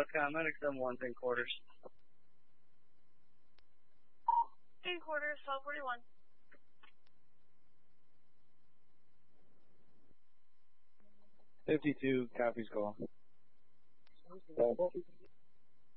Medic 7-1, 10 quarters. 10 quarters, 1241. 52, copies call.